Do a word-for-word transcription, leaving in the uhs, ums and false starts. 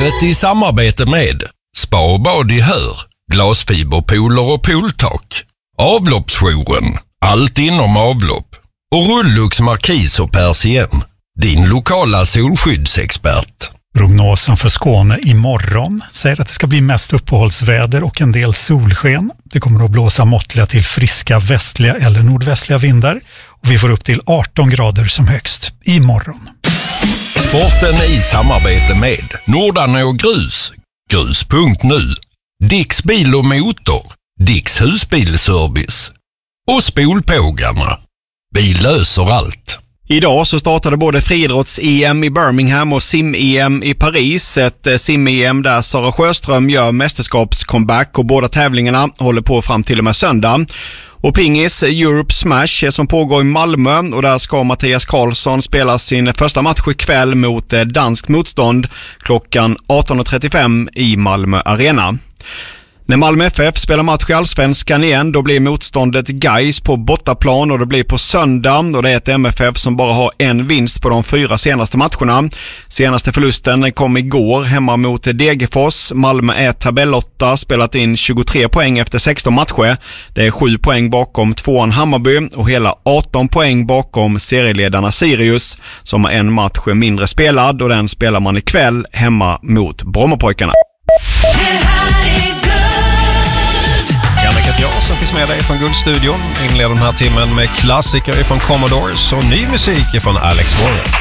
Livet i samarbete med Spa och bad i Hör, glasfiberpooler och pooltak, Avloppsjouren, allt inom avlopp och Rullux Markis och Persien, din lokala solskyddsexpert. Prognosen för Skåne imorgon säger att det ska bli mest uppehållsväder och en del solsken. Det kommer att blåsa måttliga till friska västliga eller nordvästliga vindar och vi får upp till arton grader som högst imorgon. Sporten i samarbete med Nordarna och Grus, grus punkt nu, Dicks bil och motor, Dicks husbilservice och Spolpågarna. Vi löser allt. Idag så startade både friidrotts-E M i Birmingham och sim-E M i Paris. Ett sim-E M där Sara Sjöström gör mästerskapscomeback och båda tävlingarna håller på fram till och med söndag. Och pingis, Europe Smash som pågår i Malmö och där ska Mattias Karlsson spela sin första match ikväll mot danskt motstånd klockan arton och trettiofem i Malmö Arena. När Malmö F F spelar match i Allsvenskan igen, då blir motståndet Gais på bortaplan och det blir på söndag och det är ett M F F som bara har en vinst på de fyra senaste matcherna. Senaste förlusten kom igår hemma mot Degerfors. Malmö är tabellotta, spelat in tjugotre poäng efter sexton matcher. Det är sju poäng bakom tvåan Hammarby och hela arton poäng bakom serieledarna Sirius som har en match mindre spelad och den spelar man ikväll hemma mot Brommapojkarna. Jag som finns med dig från Guldstudion inleder den här timmen med klassiker från Commodores och ny musik från Alex Warren.